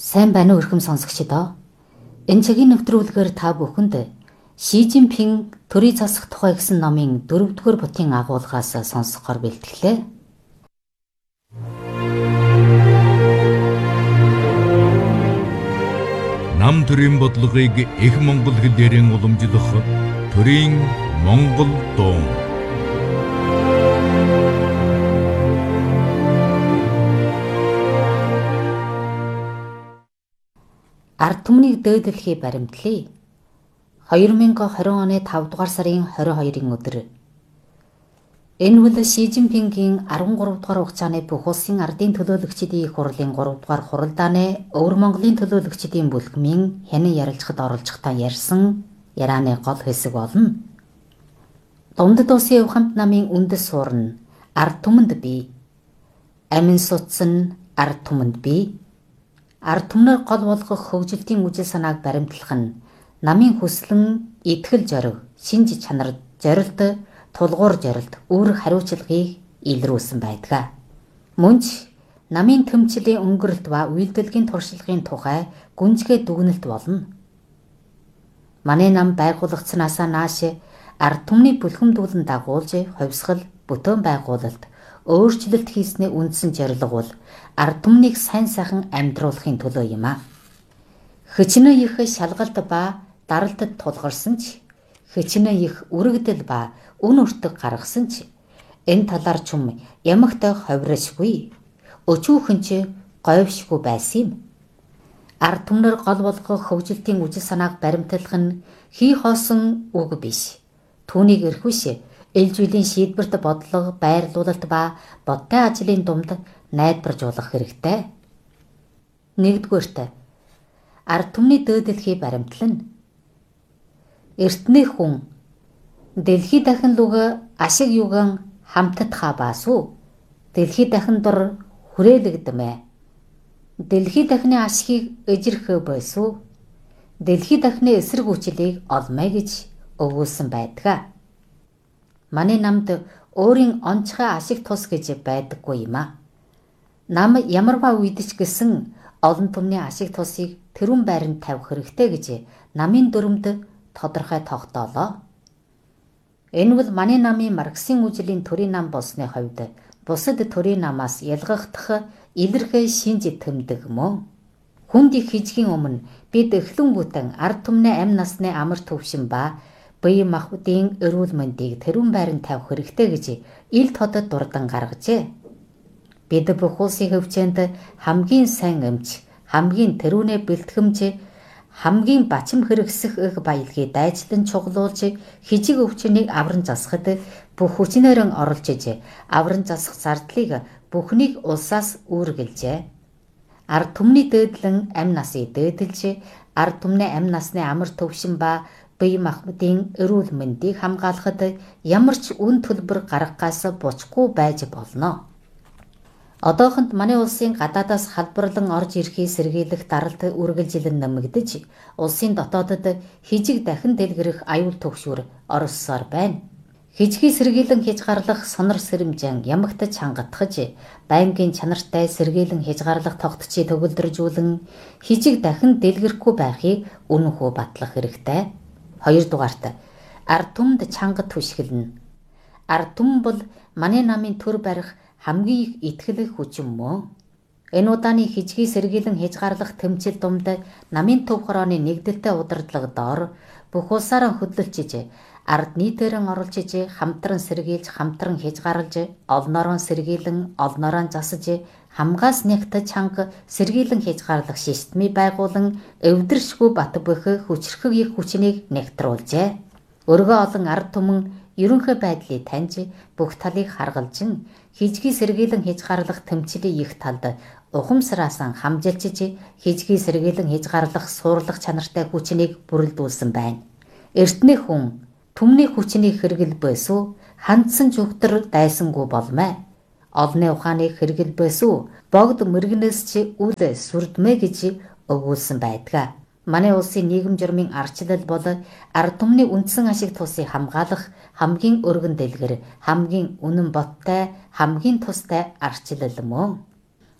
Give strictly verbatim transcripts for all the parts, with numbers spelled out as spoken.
Сайн байна уу өрхөм сонсогчдоо. Энэ цагийн нэвтрүүлгээр та бүхэнд Ши Жинпинг төрийн засах тухай гэсэн номын дөрөвдүгээр бүтгийн агуулгаас сонсохоор бэлтгэлээ. Нам төрийн бодлогыг их монгол хэлээр уламжлах төрийн монгол дуу. Ард түмнийг дээдлэхий баримтлая. хоёр мянган хорин оны тавд дугаар сарын хорин хоёрын өдөр. Энэ бол Ши Жинпингийн арван гурав дугаар хугацааны бүх улсын ардын төлөөлөгчдийн их хурлын гурав дугаар хуралдааны Өвөр Монголын төлөөлөгчдийн бүлгмийн хянан ярилцахад оролцохдоо ярьсан ярианы гол хэсэг болно. Дундад улсын өв хамт намын үндэс суур нь ард түмэнд бий. Амин суц нь ард түмэнд бий. Ард түмнэр гол болгох хөгжилтийн үжил санааг баримтлах нь намын хүслэн итгэл зориг, шинж чанар, зорилт, тулгуур зорилт, үр хариуцлагыг илрүүлсэн байдаг. Мөн ч намын төмчлийн өнгөрөлт ба үйлдвэрлэгийн туршлагын тухай гүнзгий дүгнэлт болно. Манай нам байгуулагдсанаас нааш ард түмний бүлхэмдүүлэн дагуулж хувьсгал, бүтээн байгуулалт, өөрчлөлт хийсний үндсэн зорилго бол ард түмнийг сайн сайхан амьдруулахын төлөө юм а. Хичнээн их шалгалт ба даралтад тулгарсан ч, хичнээн их үрэгдэл ба үн өртөг гаргасан ч энэ талаар чум ямагтай ховрашгүй, өчүүхэн ч говьшгүй байсан юм. Ард түмнэр гол болгох хөгжилтийн үжил санааг баримтлах нь хий хоосон үг биш. Түүнийг эрхвиш ээлжүүлийн шийдвэрт бодлого, байрлуулалт ба бодтой ажлын дунд найдваржуулах хэрэгтэй. Нэгдүгээрт ард түмний дээдлэхий баримтлана. Эртний хүн дэлхий дахин луг ашиг юган хамтдха баасуу. Дэлхий дахин дор хүрээлэгдэмэ. Дэлхий дахины ашигыг эжирхэ байсуу. Дэлхий дахины эсрэг хүчлийг олмай гэж өгүүлсэн байдаг. Манай намд өөрийн онцгой ашиг тус гэж байдаггүй юм а. Нам ямарваа үед ч гэсэн олон түмний ашиг тусыг тэрүүн байранд тавих хэрэгтэй гэж намын дүрмд тодорхой тогтоолоо. Энэ бол манай намын Марксийн үжлийн төрийн нам болсны хувьд бусад төрийн намаас ялгахдах илэрхий шинж тэмдэг мөн. Хүнд их хижгийн өмнө бид эхлэнгүүтэн ард түмний амь насны амар төвшин ба бие махбодын эрүүл мэндийг тэрүүн байранд тавих хэрэгтэй гэж ил тодод дурдан гаргажээ. Бид бүх улсын хөвчөнд хамгийн сайн эмч, хамгийн тэрүүнээ бэлтгэмж, хамгийн бачим хэрэгсэх их баялагийг дайжлан чуглуулж хижиг өвчнийг авран засахад бүх хүчнээрэн оролцож авран засах зардлыг бүхнийг улсаас үүргэлжээ. Ард түмний дээдлэн амь насыг дээдэлж, ард түмний амь насны амар төвшин ба бие махбодын эрүүл мэндийг хамгаалахад ямар ч үн төлбөр гаргахаас бушгүй байж болно. Одоохонд манай улсын гадаадаас халбарлан орж ирэхийг сэргийлэх даралт үргэлжилэн нэмэгдэж, улсын дотоодод хижиг дахин дэлгэрэх аюул төгшүүр оролцсоор байна. Хижгийг сэргийлэн хязгаарлах сонор сэрэмжэн ямагтаж хангатгаж, байнгын чанартай сэргийлэн хязгаарлах тогтцыг төгөлдржүүлэн хижиг дахин дэлгэрхгүй байхыг үнэнхүү батлах хэрэгтэй. Хоёрдугаарт ард түмэнд чанга түшгэлнэ. Ард түмэн бол манай намын төр барих хамгийн их итгэл хүчин мөн. Энэ удааны хижгийг сэргийлэн хязгаарлах тэмцэл дунд намын төв хорооны нэгдэлтэй удирдлага доор бүх улсаараа хөдөлчиж, ард нийтээрэн оролцож, хамтран сэргийлж, хамтран хязгаарлаж, олноороо сэргийлэн, олноороо засаж, хамгаас нягт чанга сэргийлэн хязгаарлах системийг байгуулан эвдэршгүй бат бөх хүчрхэг их хүчнийг нэгтруулжээ. Өргөө олон ард түмэн ерөнхий байдлыг таньж, бүх талыг харгалж, хижгийг сэргийлэн хязгаарлах тэмцлийн их талд ухамсараасан хамжилчиж, хижгийг сэргийлэн хязгаарлах суурлах чанартай хүчнийг бүрэлдүүлсэн байна. Эртний хүн түмний хүчнийг хэрэгэл байсуу, хандсан зүгтэр дайсангүй болмай. Олны ухааныг хэрэгэл байсуу, богд мэрэгнээс чи үл сүрдмэ гэж өгүүлсэн байдаг. Манай улсын нийгэм журмын арчлал бол ард түмний үндсэн ашиг тусыг хамгаалах хамгийн өргөн дэлгэр, хамгийн үнэн боттой, хамгийн тустай арчлал мөн.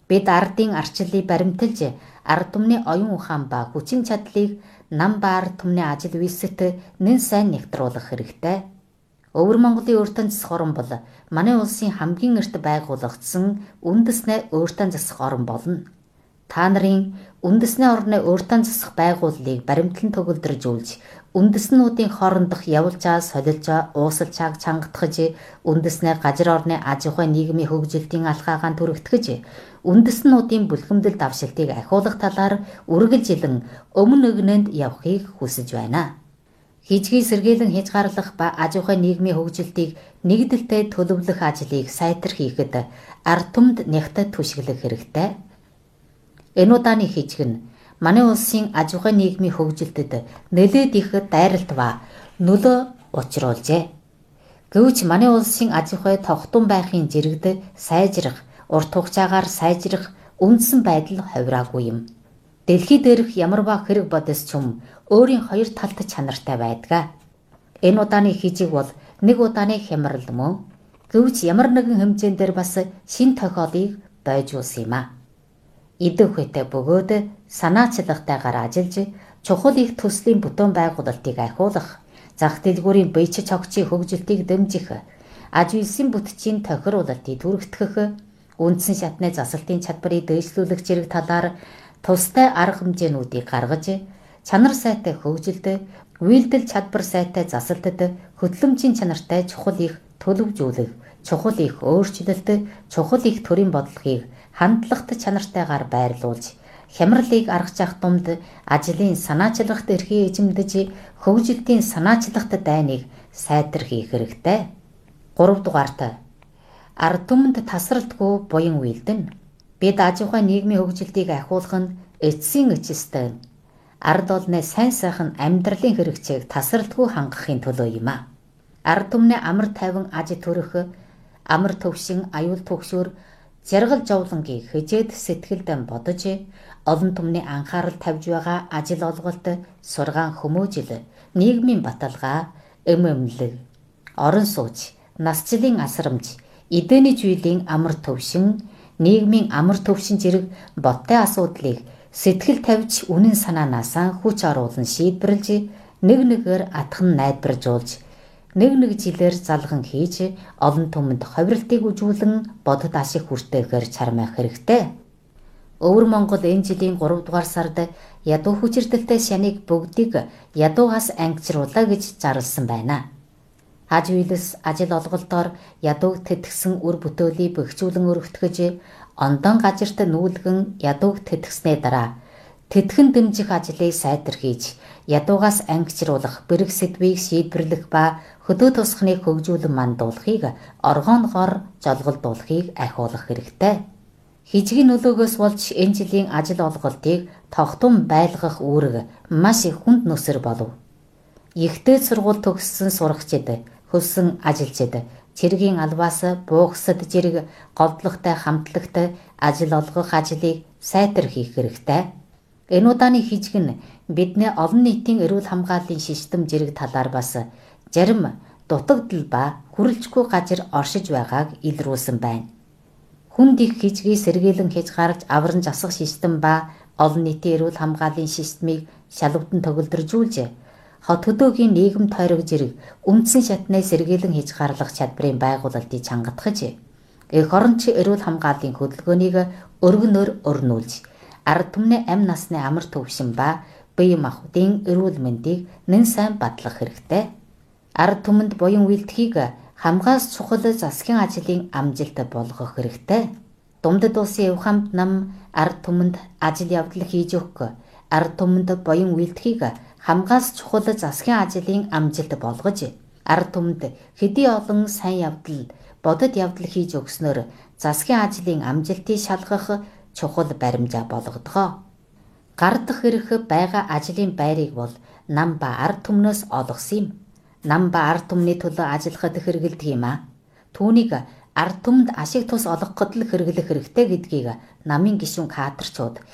Бид ардын арчлалыг баримталж, ард түмний оюун ухаан ба хүчин чадлыг нам ба ард түмний ажил үйлсэт нэн сайн нэгтруулах хэрэгтэй. Өвөр Монголын өөртөө засах орн бол манай улсын хамгийн эрт байгуулагдсан үндэснээ өөртөө засах орн болно. Та нарын үндэсний орны өөртөө засах байгууллыг баримтлан төгөлдржүүлж, үндэснүүдийн хоорондох явуулчаа, солилжоо, уусалчааг чангатгаж, үндэснээ газар орны аж ахуй нийгмийн хөгжилтийн алхаагаан түрэгтгэж, үндэснүүдийн бүлгэмдэл давшилтыг ахиулах талаар үргэлжилэн өмнө өгнөнд явахыг хүсэж байна. Хижгийг сэргээлэн хязгаарлах ба аж ахуй нийгмийн хөгжилтийг нэгдэлтэй төлөвлөх ажлыг сайтар хийхэд ард түмэнд нягтад түшиглэх хэрэгтэй. Энэ удааны хижиг нь манай улсын аж ахуй нийгмийн хөгжилтэд нэлээд их дайралт ба нөлөө учруулжээ. Гэвч манай улсын аж ахуй тогтун байхын зэрэгд сайжрах, урт хугацаагаар сайжрах үндсэн байдал хувираагүй юм. Дэлхий дээрх ямар ба хэрэг бодис ч юм өөрийн хоёр талт чанартай байдаг. Энэ удааны хижиг бол нэг удааны хямрал мөн. Гэвч ямар нэгэн хэмжээнд дээр бас шин тохиолыг бойжуулсан юм а. Идэх үедээ бөгөөд санаачлагтайгаар ажиллаж, чухал их төслийн бүтээн байгуулалтыг ахиулах, зах дэлгүүрийн бийч цогцын хөгжилтийг дэмжих, аж үйлсийн бүтцийн тохируулалтыг түргэтгэх, үндсэн шатны засалтын чадварыг дээшлүүлэх зэрэг талаар тустай арга хэмжээнүүдийг гаргаж, чанар сайтай хөгжилд, үйлдэл чадвар сайтай засалтад хөтлөмжийн чанартай чухал их төлөвжүүлэх, чухал их өөрчлөлт, чухал их төрийн бодлогыг хандлагат чанартайгаар байрлуулж, хямралыг аргаж авах тумд ажлын санаачлагт эрхийг эзэмдэж, хөгжилтийн санаачлагт дайныг сайтар хийх хэрэгтэй. гурав дугаарт ард түмэнд тасралтгүй буян үйлдэн. Бид аж ахуй нийгмийн хөгжилтийг ахиулах нь эцсийн эцэстэй. Ард олны сайн сайхан амьдралын хэрэгцээг тасралтгүй хангахын төлөө юм а. Ард түмний амар тайван аж төрөх, амар төвшин, аюул төгшөөр, жаргал жовлонгийг хижээд сэтгэлдэн бодож, олон түмний анхаарал тавьж байгаа ажил олголт, сургаан хүмүүжил, нийгмийн баталгаа, эм эмнэлэг, орон сууч, насчлалын асрамж, эдэний жүйлийн амар төвшин, нийгмийн амар төвшин зэрэг боттой асуудлыг сэтгэл тавьж үнэн санаанаасаа хүч оруулан шийдвэрлэж, нэг нэгээр атхан найдваржуулж, нэг нэг жилээр залган хийж, олон түмэнд ховиралтыг үжүүлэн бодод ашиг хүртээхээр чармайх хэрэгтэй. Өвөр Монгол энэ жилийн гурав дугаар сард ядуу хүчирдэлтэй шаныг бүгдийг ядуугаас ангижруулаа гэж зарласан байна. Аж үйлс ажил олголтоор ядууг тэтгсэн үр бүтээлийг бэхжүүлэн өргөтгөж, ондон газарт нүүлгэн ядууг тэтгснээ дараа тэтгэн дэмжих ажлыг сайтар хийж, ядуугаас ангижруулах бэрх сэдвийг шийдвэрлэх ба хөдөө тусахныг хөгжүүлэн мандуулахыг оргооногоор жолголдуулахыг ахиулах хэрэгтэй. Хижгийн нөлөөгөөс болж энэ жилийн ажил олголтыг тогтун байлгах үүрэг маш их хүнд нөсөр болов. Ихтэй сургууль төгссөн сурагчид, хөлсөн ажилчид, цэргийн албаас буугсад зэрэг говдлогтой хамтлагт ажил олгох ажлыг сайтар хийх хэрэгтэй. Энэ удааны хижиг нь бидний олон нийтийн эрүүл хамгааллын систем зэрэг талаар бас зарим дутагдал ба хүрэлцгүй газар оршиж байгааг илрүүлсэн байна. Хүнд их хижгийг сэргээлэн хязгаарч авран засах систем ба олон нийтийн эрүүл хамгааллын системийг шалгавдан төгөлдржүүлж, хот хөдөөгийн нийгэм тойрог зэрэг үндсэн шатны сэргээлэн хязгаарлах чадварын байгуулалтыг чангатгаж, эх оронч эрүүл хамгааллын хөдөлгөөнийг өргөнөөр өрнүүлж, ард түмний амь насны амар төвшин ба бие махбодын эрүүл мэндийг нэн сайн батлах хэрэгтэй. Ард түмэнд буян үйлдэхийг хамгаас чухал засгийн ажлын амжилт болгох хэрэгтэй. Дундад улсын эв хамт нам ард түмэнд ажил явдал хийж өгөх, ард түмэнд буян үйлдэхийг хамгаас чухал засгийн ажлын амжилт болгож, ард түмэнд хэдий олон сайн явдал, бодит явдал хийж өгснөөр засгийн ажлын амжилтыг шалгах чухал баримжаа болгодгоо. Гардах хэрэг байгаа ажлын байрыг бол нам ба ард түмнөөс олгосон юм. Нам ба ард түмний төлөө ажиллахад хэрэгэлдэг юм а. Түүнийг ард түмэнд ашиг тус олгоход л хэрэглэх хэрэгтэй гэдгийг намын гишүүн кадрчууд